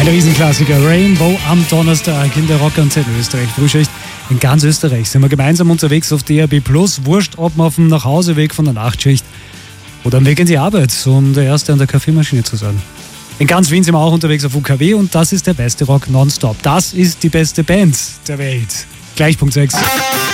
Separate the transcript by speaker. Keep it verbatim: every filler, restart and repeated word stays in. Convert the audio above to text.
Speaker 1: Ein Riesenklassiker, Rainbow am Donnerstag in der Rockantenne Österreich. Frühschicht in ganz Österreich sind wir gemeinsam unterwegs auf D A B Plus. Wurscht, ob man auf dem Nachhauseweg von der Nachtschicht oder am Weg in die Arbeit, um der Erste an der Kaffeemaschine zu sein. In ganz Wien sind wir auch unterwegs auf U K W und das ist der beste Rock nonstop. Das ist die beste Band der Welt. Gleich Punkt sechs.